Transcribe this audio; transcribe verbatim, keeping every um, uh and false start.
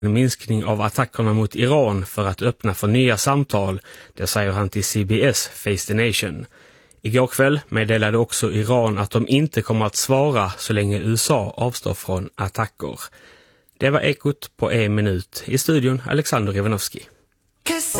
en minskning av attackerna mot Iran för att öppna för nya samtal, det säger han till C B S Face the Nation. Igår kväll meddelade också Iran att de inte kommer att svara så länge U S A avstår från attacker. Det var Ekot på en minut. I studion Alexander Ivanovski.